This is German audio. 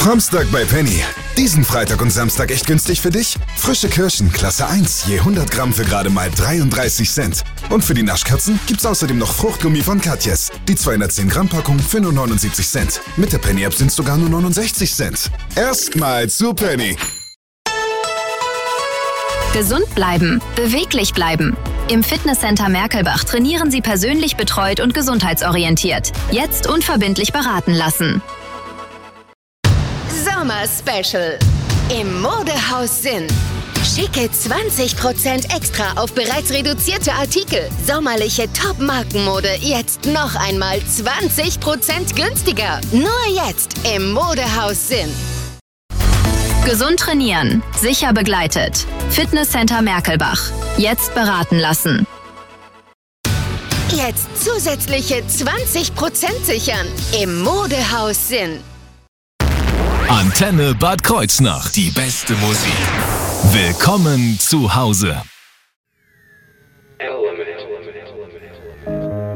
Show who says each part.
Speaker 1: Samstag bei Penny. Diesen Freitag und Samstag echt günstig für dich? Frische Kirschen, Klasse 1, je 100 Gramm für gerade mal 33 Cent. Und für die Naschkatzen gibt's außerdem noch Fruchtgummi von Katjes. Die 210 Gramm Packung für nur 79 Cent. Mit der Penny-App sind's sogar nur 69 Cent. Erstmal zu Penny.
Speaker 2: Gesund bleiben, beweglich bleiben. Im Fitnesscenter Merkelbach trainieren Sie persönlich betreut und gesundheitsorientiert. Jetzt unverbindlich beraten lassen.
Speaker 3: Sommer-Special im Modehaus Sinn. Schicke 20% extra auf bereits reduzierte Artikel. Sommerliche Top-Markenmode jetzt noch einmal 20% günstiger. Nur jetzt im Modehaus Sinn.
Speaker 2: Gesund trainieren, sicher begleitet. Fitnesscenter Merkelbach. Jetzt beraten lassen.
Speaker 3: Jetzt zusätzliche 20% sichern im Modehaus Sinn.
Speaker 4: Antenne Bad Kreuznach, die beste Musik. Willkommen zu Hause.
Speaker 5: Element.